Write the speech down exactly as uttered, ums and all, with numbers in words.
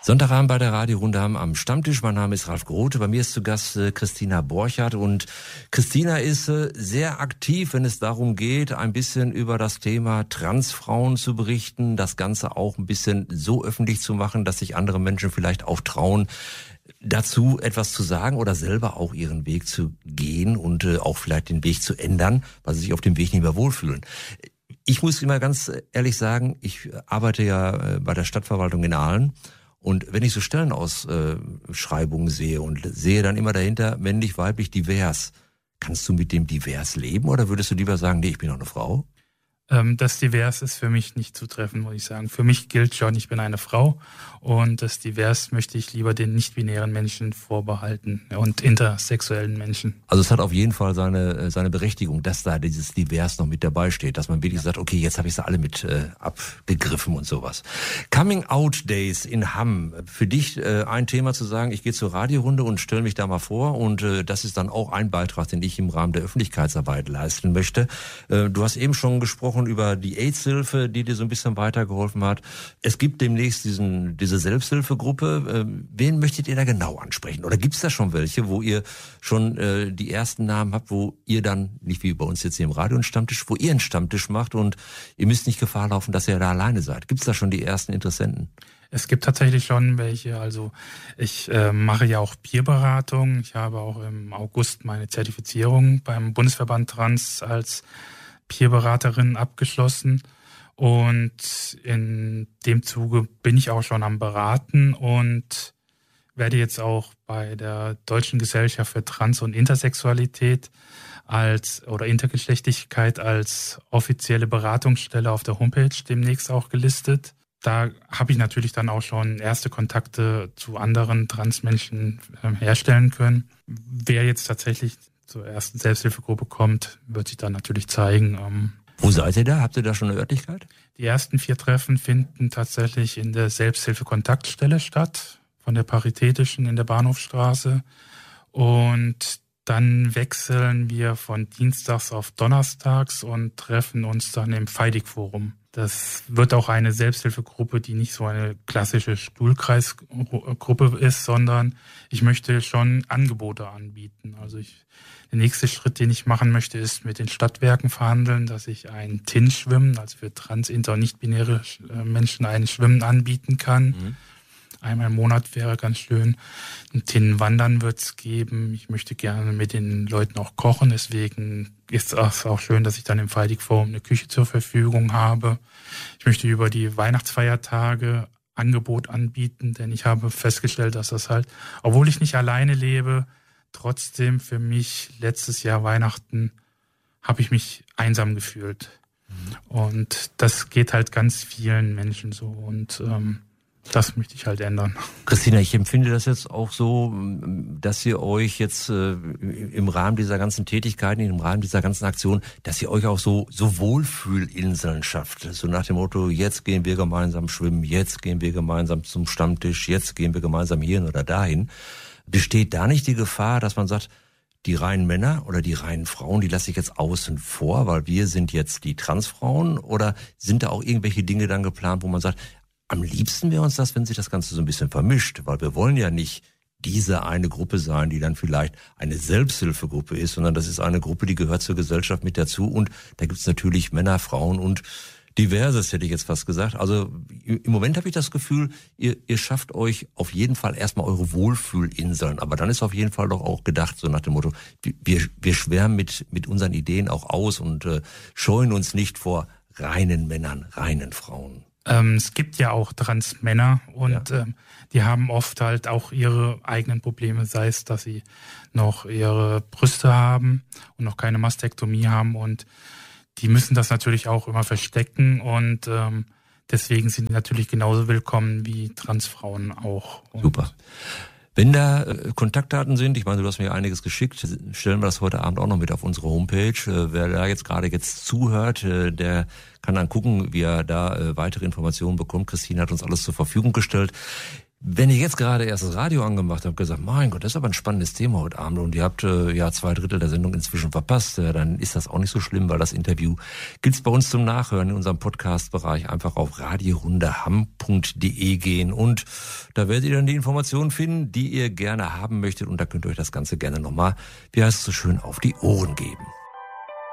Sonntagabend bei der Radiorunde haben am Stammtisch. Mein Name ist Ralf Grote. Bei mir ist zu Gast äh, Christina Borchardt. Und Christina ist äh, sehr aktiv, wenn es darum geht, ein bisschen über das Thema Transfrauen zu berichten. Das Ganze auch ein bisschen so öffentlich zu machen, dass sich andere Menschen vielleicht auch trauen, dazu etwas zu sagen oder selber auch ihren Weg zu gehen und äh, auch vielleicht den Weg zu ändern, weil sie sich auf dem Weg nicht mehr wohlfühlen. Ich muss immer ganz ehrlich sagen, ich arbeite ja äh, bei der Stadtverwaltung in Aalen. Und wenn ich so Stellenausschreibungen sehe und sehe dann immer dahinter männlich, weiblich, divers, kannst du mit dem divers leben oder würdest du lieber sagen, nee, ich bin auch eine Frau? Ähm, das divers ist für mich nicht zutreffend, muss ich sagen. Für mich gilt schon, ich bin eine Frau und das divers möchte ich lieber den nicht-binären Menschen vorbehalten und intersexuellen Menschen. Also es hat auf jeden Fall seine seine Berechtigung, dass da dieses divers noch mit dabei steht, dass man wirklich sagt, okay, jetzt habe ich sie alle mit äh, abgegriffen und sowas. Coming Out Days in Hamm, für dich äh, ein Thema zu sagen, ich gehe zur Radiorunde und stelle mich da mal vor und äh, das ist dann auch ein Beitrag, den ich im Rahmen der Öffentlichkeitsarbeit leisten möchte. Äh, du hast eben schon gesprochen über die AIDS-Hilfe, die dir so ein bisschen weitergeholfen hat. Es gibt demnächst diesen diese Selbsthilfegruppe. Wen möchtet ihr da genau ansprechen? Oder gibt es da schon welche, wo ihr schon äh, die ersten Namen habt, wo ihr dann, nicht wie bei uns jetzt hier im Radio einen Stammtisch, wo ihr einen Stammtisch macht und ihr müsst nicht Gefahr laufen, dass ihr da alleine seid? Gibt es da schon die ersten Interessenten? Es gibt tatsächlich schon welche. Also ich äh, mache ja auch Peerberatung. Ich habe auch im August meine Zertifizierung beim Bundesverband Trans als Peerberaterin abgeschlossen und in dem Zuge bin ich auch schon am Beraten und werde jetzt auch bei der Deutschen Gesellschaft für Trans- und Intersexualität als oder Intergeschlechtlichkeit als offizielle Beratungsstelle auf der Homepage demnächst auch gelistet. Da habe ich natürlich dann auch schon erste Kontakte zu anderen Transmenschen äh, herstellen können. Wer jetzt tatsächlich zur ersten Selbsthilfegruppe kommt, wird sich dann natürlich zeigen. Ähm, Wo seid ihr da? Habt ihr da schon eine Örtlichkeit? Die ersten vier Treffen finden tatsächlich in der Selbsthilfe-Kontaktstelle statt, von der Paritätischen in der Bahnhofstraße. Und dann wechseln wir von Dienstags auf Donnerstags und treffen uns dann im Feidig-Forum. Das wird auch eine Selbsthilfegruppe, die nicht so eine klassische Stuhlkreisgruppe ist, sondern ich möchte schon Angebote anbieten. Also ich, der nächste Schritt, den ich machen möchte, ist mit den Stadtwerken verhandeln, dass ich ein T I N-Schwimmen, also für trans-, inter- und nicht-binäre Menschen ein Schwimmen anbieten kann. Mhm. Einmal im Monat wäre ganz schön. Ein T I N-Wandern wird es geben. Ich möchte gerne mit den Leuten auch kochen. Deswegen ist es auch schön, dass ich dann im Feidig-Forum eine Küche zur Verfügung habe. Ich möchte über die Weihnachtsfeiertage Angebot anbieten, denn ich habe festgestellt, dass das halt, obwohl ich nicht alleine lebe, trotzdem für mich letztes Jahr Weihnachten habe ich mich einsam gefühlt. Mhm. Und das geht halt ganz vielen Menschen so und ähm, das möchte ich halt ändern. Christina, ich empfinde das jetzt auch so, dass ihr euch jetzt äh, im Rahmen dieser ganzen Tätigkeiten, im Rahmen dieser ganzen Aktion, dass ihr euch auch so so Wohlfühlinseln schafft. So nach dem Motto, jetzt gehen wir gemeinsam schwimmen, jetzt gehen wir gemeinsam zum Stammtisch, jetzt gehen wir gemeinsam hierhin oder dahin. Besteht da nicht die Gefahr, dass man sagt, die reinen Männer oder die reinen Frauen, die lasse ich jetzt außen vor, weil wir sind jetzt die Transfrauen? Oder sind da auch irgendwelche Dinge dann geplant, wo man sagt, am liebsten wäre uns das, wenn sich das Ganze so ein bisschen vermischt, weil wir wollen ja nicht diese eine Gruppe sein, die dann vielleicht eine Selbsthilfegruppe ist, sondern das ist eine Gruppe, die gehört zur Gesellschaft mit dazu und da gibt's natürlich Männer, Frauen und Diverses, hätte ich jetzt fast gesagt. Also im Moment habe ich das Gefühl, ihr, ihr schafft euch auf jeden Fall erstmal eure Wohlfühlinseln, aber dann ist auf jeden Fall doch auch gedacht, so nach dem Motto, wir, wir schwärmen mit, mit unseren Ideen auch aus und äh, scheuen uns nicht vor reinen Männern, reinen Frauen. Ähm, es gibt ja auch Transmänner und ja. ähm, die haben oft halt auch ihre eigenen Probleme, sei es, dass sie noch ihre Brüste haben und noch keine Mastektomie haben und die müssen das natürlich auch immer verstecken und ähm, deswegen sind die natürlich genauso willkommen wie Transfrauen auch. Und super. Wenn da äh, Kontaktdaten sind, ich meine, du hast mir einiges geschickt, stellen wir das heute Abend auch noch mit auf unsere Homepage. Äh, wer da jetzt gerade jetzt zuhört, äh, der kann dann gucken, wie er da äh, weitere Informationen bekommt. Christine hat uns alles zur Verfügung gestellt. Wenn ihr jetzt gerade erst das Radio angemacht habt, gesagt, mein Gott, das ist aber ein spannendes Thema heute Abend und ihr habt äh, ja zwei Drittel der Sendung inzwischen verpasst, ja, dann ist das auch nicht so schlimm, weil das Interview gibt's bei uns zum Nachhören in unserem Podcast-Bereich. Einfach auf radiorundeham punkt de gehen und da werdet ihr dann die Informationen finden, die ihr gerne haben möchtet und da könnt ihr euch das Ganze gerne nochmal, wie heißt es so schön, auf die Ohren geben.